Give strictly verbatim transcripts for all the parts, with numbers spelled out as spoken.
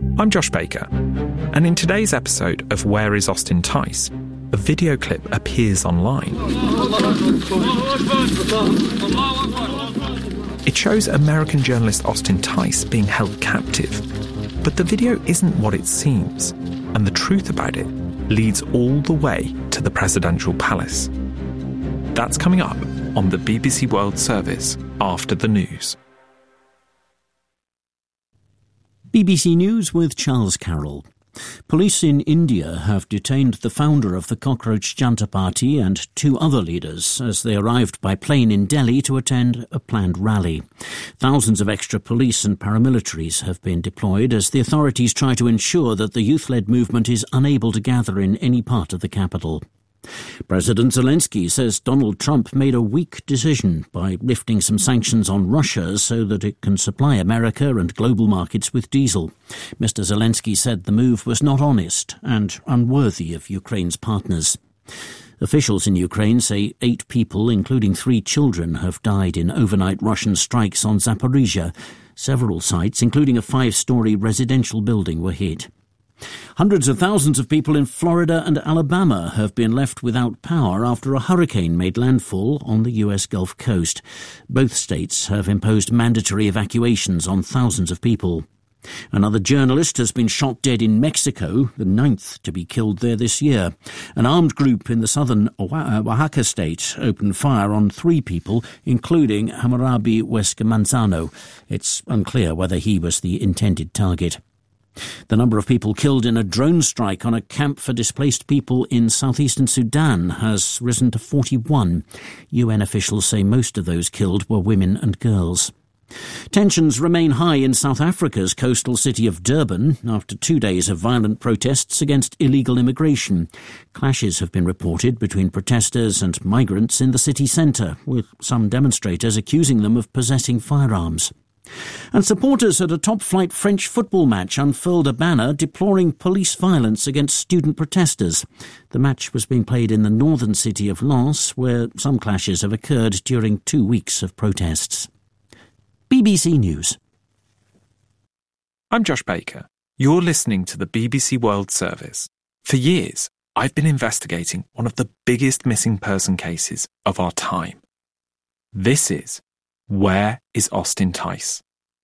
I'm Josh Baker, and in today's episode of Where is Austin Tice, a video clip appears online. It shows American journalist Austin Tice being held captive, but the video isn't what it seems, and the truth about it leads all the way to the presidential palace. That's coming up on the B B C World Service after the news. B B C News with Charles Carroll. Police in India have detained the founder of the Cockroach Janta Party and two other leaders as they arrived by plane in Delhi to attend a planned rally. Thousands of extra police and paramilitaries have been deployed as the authorities try to ensure that the youth-led movement is unable to gather in any part of the capital. President Zelensky says Donald Trump made a weak decision by lifting some sanctions on Russia so that it can supply America and global markets with diesel. Mister Zelensky said the move was not honest and unworthy of Ukraine's partners. Officials in Ukraine say eight people, including three children, have died in overnight Russian strikes on Zaporizhia. Several sites, including a five-storey residential building, were hit. Hundreds of thousands of people in Florida and Alabama have been left without power after a hurricane made landfall on the U S Gulf Coast. Both states have imposed mandatory evacuations on thousands of people. Another journalist has been shot dead in Mexico, the ninth to be killed there this year. An armed group in the southern Oaxaca state opened fire on three people, including Hammurabi Huesca Manzano. It's unclear whether he was the intended target. The number of people killed in a drone strike on a camp for displaced people in southeastern Sudan has risen to forty-one. U N officials say most of those killed were women and girls. Tensions remain high in South Africa's coastal city of Durban after two days of violent protests against illegal immigration. Clashes have been reported between protesters and migrants in the city centre, with some demonstrators accusing them of possessing firearms. And supporters at a top-flight French football match unfurled a banner deploring police violence against student protesters. The match was being played in the northern city of Lens, where some clashes have occurred during two weeks of protests. B B C News. I'm Josh Baker. You're listening to the B B C World Service. For years, I've been investigating one of the biggest missing person cases of our time. This is Where is Austin Tice?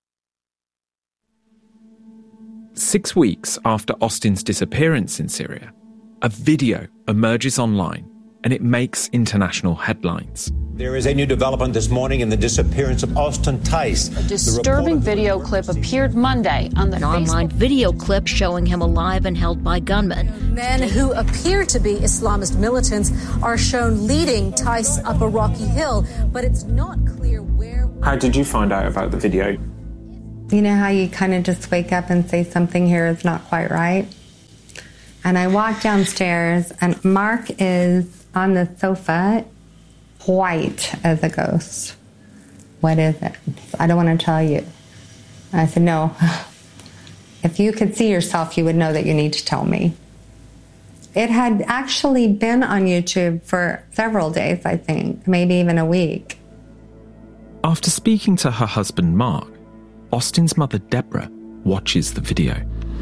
Six weeks after Austin's disappearance in Syria, a video emerges online and it makes international headlines. There is a new development this morning in the disappearance of Austin Tice. A disturbing video clip appeared Monday on the An online video clip showing him alive and held by gunmen. Men who appear to be Islamist militants are shown leading Tice up a rocky hill, but it's not clear where... How did you find out about the video? You know how you kind of just wake up and say something here is not quite right? And I walk downstairs and Mark is on the sofa, white as a ghost. What is it? I don't want to tell you. I said, no. If you could see yourself, you would know that you need to tell me. It had actually been on YouTube for several days, I think, maybe even a week. After speaking to her husband, Mark, Austin's mother, Deborah, watches the video.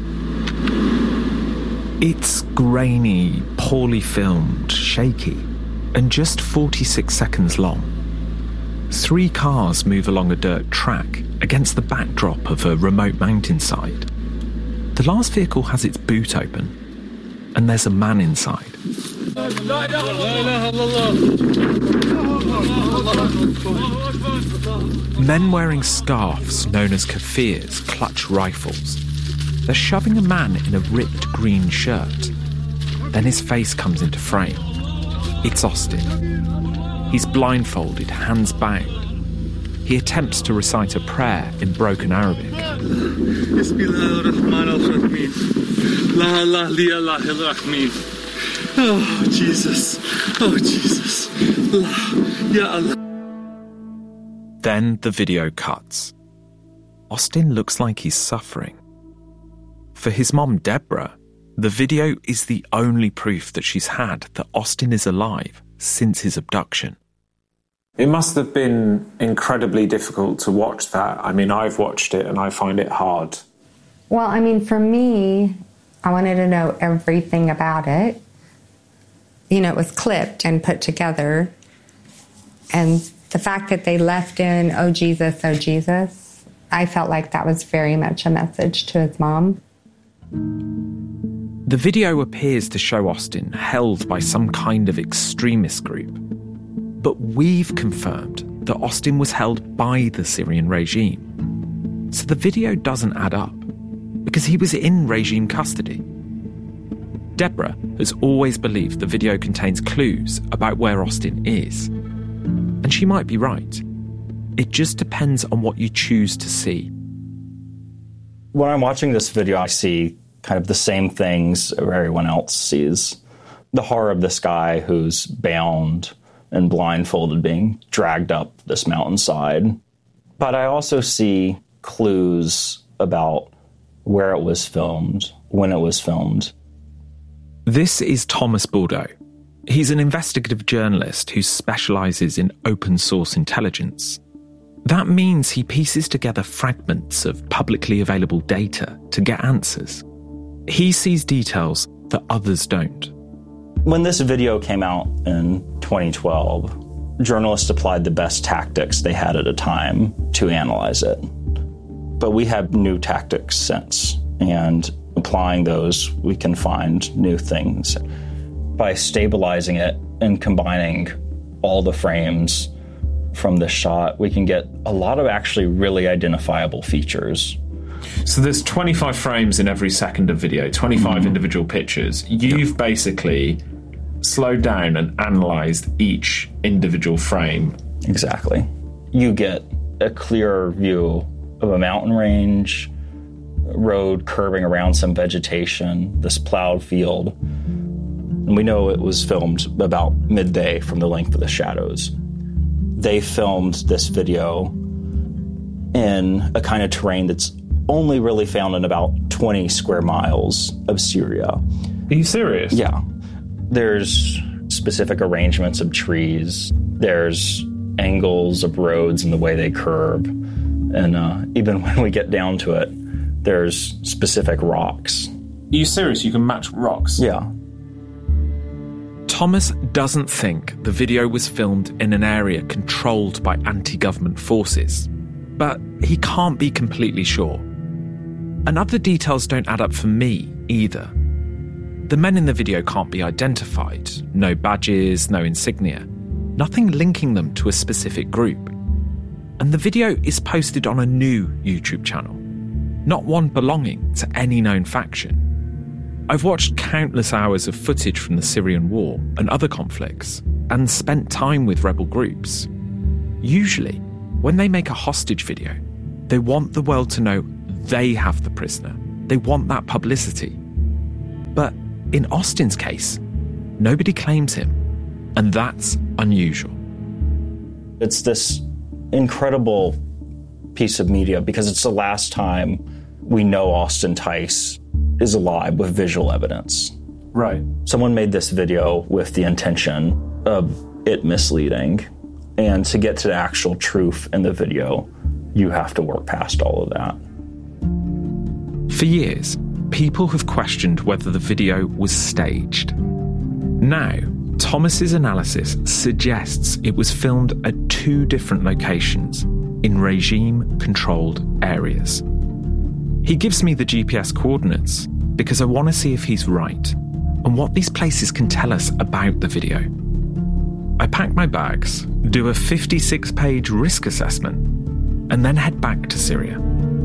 It's grainy, poorly filmed, shaky, and just forty-six seconds long. Three cars move along a dirt track against the backdrop of a remote mountainside. The last vehicle has its boot open, and there's a man inside. Men wearing scarves known as kafirs clutch rifles. They're shoving a man in a ripped green shirt. Then his face comes into frame. It's Austin. He's blindfolded, hands bound. He attempts to recite a prayer in broken Arabic. Oh, Jesus. Oh, Jesus. Ya Allah. Then the video cuts. Austin looks like he's suffering. For his mom, Deborah, the video is the only proof that she's had that Austin is alive since his abduction. It must have been incredibly difficult to watch that. I mean, I've watched it and I find it hard. Well, I mean, for me, I wanted to know everything about it. You know, it was clipped and put together. And the fact that they left in, oh, Jesus, oh, Jesus, I felt like that was very much a message to his mom. The video appears to show Austin held by some kind of extremist group. But we've confirmed that Austin was held by the Syrian regime. So the video doesn't add up, because he was in regime custody. Deborah has always believed the video contains clues about where Austin is. And she might be right. It just depends on what you choose to see. When I'm watching this video, I see kind of the same things everyone else sees. The horror of this guy who's bound and blindfolded being dragged up this mountainside. But I also see clues about where it was filmed, when it was filmed. This is Thomas Bordeaux. He's an investigative journalist who specialises in open source intelligence. That means he pieces together fragments of publicly available data to get answers. He sees details that others don't. When this video came out in twenty twelve, journalists applied the best tactics they had at a time to analyze it. But we have new tactics since, and applying those, we can find new things. By stabilizing it and combining all the frames from the shot, we can get a lot of actually really identifiable features. So there's twenty-five frames in every second of video, twenty-five mm-hmm. individual pictures. You've yep. basically slowed down and analysed each individual frame. Exactly. You get a clearer view of a mountain range, road curving around some vegetation, this plowed field. And we know it was filmed about midday from the length of the shadows. They filmed this video in a kind of terrain that's only really found in about twenty square miles of Syria. Are you serious? Yeah. There's specific arrangements of trees. There's angles of roads and the way they curve. And uh, even when we get down to it, there's specific rocks. Are you serious? You can match rocks? Yeah. Thomas doesn't think the video was filmed in an area controlled by anti-government forces, but he can't be completely sure. And other details don't add up for me either. The men in the video can't be identified, no badges, no insignia, nothing linking them to a specific group. And the video is posted on a new YouTube channel, not one belonging to any known faction. I've watched countless hours of footage from the Syrian war and other conflicts, and spent time with rebel groups. Usually, when they make a hostage video, they want the world to know they have the prisoner. They want that publicity. But in Austin's case, nobody claims him, and that's unusual. It's this incredible piece of media because it's the last time we know Austin Tice is alive with visual evidence. Right. Someone made this video with the intention of it misleading. And to get to the actual truth in the video, you have to work past all of that. For years, people have questioned whether the video was staged. Now, Thomas's analysis suggests it was filmed at two different locations in regime-controlled areas. He gives me the G P S coordinates because I want to see if he's right and what these places can tell us about the video. I pack my bags, do a fifty-six page risk assessment, and then head back to Syria.